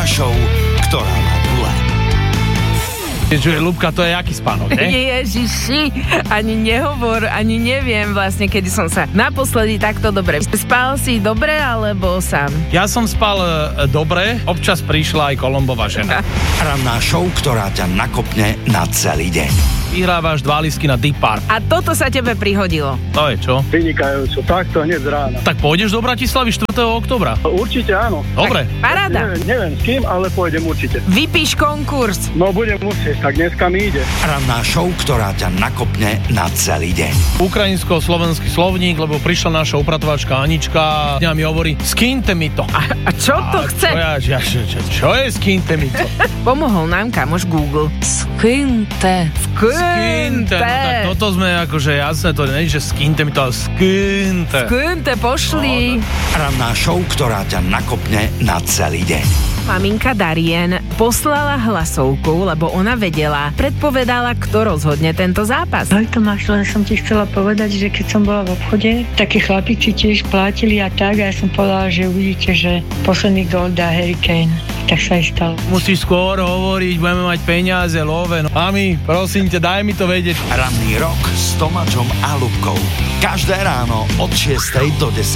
Ranná show, ktorá má dule. Čiže, Ľubka, to je aký spánok, ne? Ježiši, ani nehovor, ani neviem vlastne, kedy som sa naposledy takto dobre. Spal si dobre, alebo sám? Ja som spal dobre, občas prišla aj Kolombová žena. Ranná show, ktorá ťa nakopne na celý deň. Vyhrávaš 2 lístky na Deep Park. A toto sa tebe prihodilo. To je čo? Vynikajúco, takto hneď z rána. Tak pôjdeš do Bratislavy 4. októbra? Určite áno. Dobre. Paráda. Neviem s kým, ale pôjdem určite. Vypíš konkurs. No budem musieť, tak dneska mi ide. Ranná show, ktorá ťa nakopne na celý deň. Ukrajinsko-slovenský slovník, lebo prišla naša upratovačka Anička a mi hovorí, skynte mi to. A čo to chce? Čo je skynte mi to? Pomohol nám kamoš Google. Skynte. No tak toto sme akože jasné, to nie je, že skynte mi to, ale skynte. Skynte, pošli. Ranná show, ktorá ťa nakopne na celý deň. Maminka Darien poslala hlasovku, lebo ona vedela, predpovedala, kto rozhodne tento zápas. Ahoj Tomáš, len som ti chcela povedať, že keď som bola v obchode, takí chlapici tiež plátili a tak, a ja som povedala, že uvidíte, že posledný gól dá Harry Kane. Tak sa aj stalo. Musíš skôr hovoriť, budeme mať peniaze, love. No. Mami, prosím ťa, daj mi to vedieť. Ranný rok s Tomáčom a Ľubkou. Každé ráno od 6 do 10.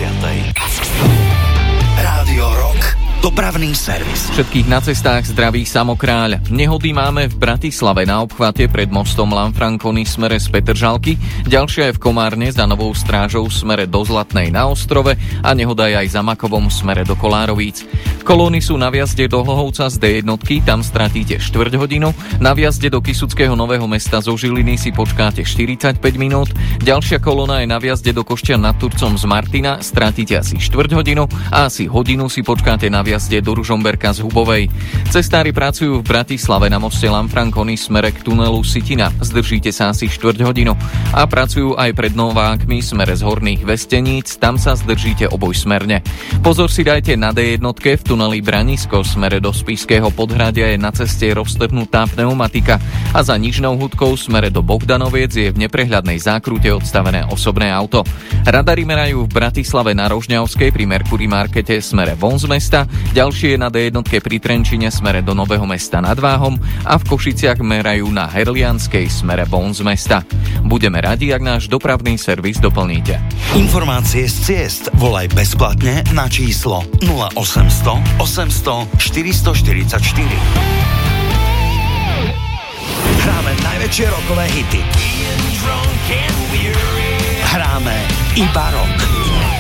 Rádio Rock. Dopravný servis. Všetkých na cestách zdraví Samokráľ. Nehody máme v Bratislave na obchvate pred mostom Lanfranconi smere z Petržalky, ďalšia je v Komárne za Novou Strážou smere do Zlatnej na Ostrove a nehoda je aj za Makovom smere do Kolárovíc. Kolóny sú na vjazde do Hlohovca z D1, tam stratíte 4 hodinu, na vjazde do Kysuckého Nového Mesta zo Žiliny si počkáte 45 minút, ďalšia kolóna je na vjazde do Košťan nad Turcom z Martina, stratíte asi 4 hodinu a asi hodinu si počkáte na vjazde do Ružomberka z Hubovej. Cestári pracujú v Bratislave na moste Lanfranconi smere k tunelu Sitina. Zdržíte sa asi 4 hodinu. A pracujú aj pred Novákmi smere z Horných Vesteníc, tam sa zdržíte obojsmerne. Pozor si dajte na D1 v tuneli Branisko smere do Spišského Podhradia je na ceste roztrhnutá pneumatika a za Nižnou Hudkou smere do Bohdanoviec je v neprehľadnej zákrute odstavené osobné auto. Radary merajú v Bratislave na Rožňavskej pri Mercury Markete smere von z mesta, ďalšie je na D1 pri Trenčine smere do Nového Mesta nad Váhom a v Košiciach merajú na Herlianskej smere von z mesta. Budeme radi, ak náš dopravný servis doplníte. Informácie z ciest volaj bezplatne na číslo 0800 800 444. Hráme najväčšie rockové hity. Hráme iba rock.